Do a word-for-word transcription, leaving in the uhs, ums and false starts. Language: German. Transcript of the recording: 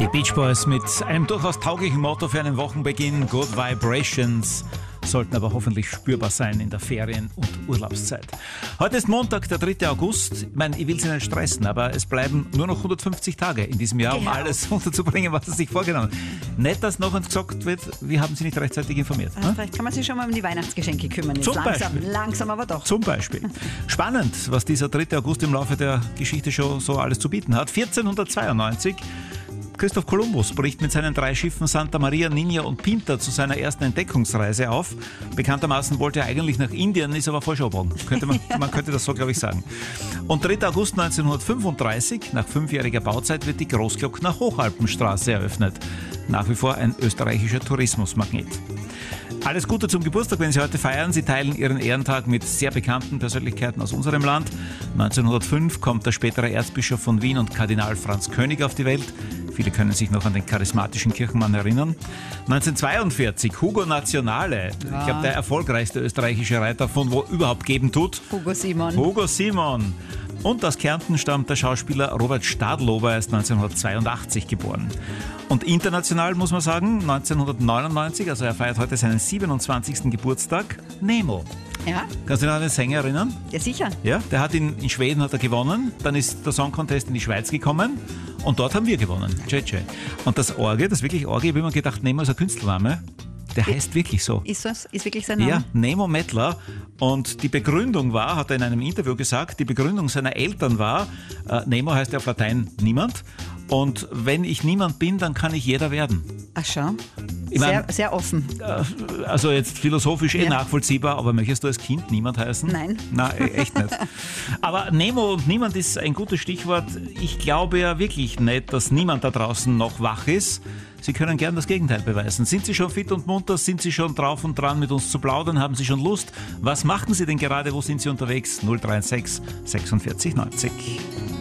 Die Beach Boys mit einem durchaus tauglichen Motto für einen Wochenbeginn. Good Vibrations sollten aber hoffentlich spürbar sein in der Ferien- und Urlaubszeit. Heute ist Montag, der dritte August. Ich meine, ich will Sie nicht stressen, aber es bleiben nur noch hundertfünfzig Tage in diesem Jahr, um Genau. alles unterzubringen, was Sie sich vorgenommen haben. Nicht, dass noch uns gesagt wird, wir haben Sie nicht rechtzeitig informiert. Also Ne? vielleicht kann man sich schon mal um die Weihnachtsgeschenke kümmern. Jetzt Zum langsam, Beispiel. langsam aber doch. Zum Beispiel. Spannend, was dieser dritte August im Laufe der Geschichte schon so alles zu bieten hat. vierzehnhundertzweiundneunzig. Christoph Kolumbus bricht mit seinen drei Schiffen Santa Maria, Niña und Pinta zu seiner ersten Entdeckungsreise auf. Bekanntermaßen wollte er eigentlich nach Indien, ist aber falsch abgebogen. Könnte man, man könnte das so, glaube ich, sagen. Und dritter August neunzehnhundertfünfunddreißig, nach fünfjähriger Bauzeit, wird die Großglockner Hochalpenstraße eröffnet. Nach wie vor ein österreichischer Tourismusmagnet. Alles Gute zum Geburtstag, wenn Sie heute feiern. Sie teilen Ihren Ehrentag mit sehr bekannten Persönlichkeiten aus unserem Land. neunzehnhundertfünf kommt der spätere Erzbischof von Wien und Kardinal Franz König auf die Welt. Viele können sich noch an den charismatischen Kirchenmann erinnern. neunzehnhundertzweiundvierzig, Hugo Nationale. Ja. Ich glaube, der erfolgreichste österreichische Reiter, von wo überhaupt geben tut. Hugo Simon. Hugo Simon. Und aus Kärnten stammt der Schauspieler Robert Stadlober, er ist neunzehnhundertzweiundachtzig geboren. Und international muss man sagen, neunzehnhundertneunundneunzig, also er feiert heute seinen siebenundzwanzigsten Geburtstag, Nemo. Ja, Kannst du dich noch an den Sänger erinnern? ja sicher. Ja, der hat in, in Schweden hat er gewonnen, dann ist der Song Contest in die Schweiz gekommen und dort haben wir gewonnen. Tschä, tschä. Und das Orge, das wirklich Orge, ich habe immer gedacht, Nemo ist ein Künstlername. Der heißt wirklich so. Ist das? Ist wirklich sein Name? Ja, Nemo Mettler. Und die Begründung war, hat er in einem Interview gesagt, die Begründung seiner Eltern war, äh, Nemo heißt ja auf Latein niemand. Und wenn ich niemand bin, dann kann ich jeder werden. Ach schau. Ich Sehr, mein, sehr offen. äh, also jetzt philosophisch eh Ja. nachvollziehbar, aber möchtest du als Kind niemand heißen? Nein. Nein, echt nicht. Aber Nemo und niemand ist ein gutes Stichwort. Ich glaube ja wirklich nicht, dass niemand da draußen noch wach ist. Sie können gern das Gegenteil beweisen. Sind Sie schon fit und munter? Sind Sie schon drauf und dran, mit uns zu plaudern? Haben Sie schon Lust? Was machen Sie denn gerade? Wo sind Sie unterwegs? null drei sechs sechsundvierzig neunzig.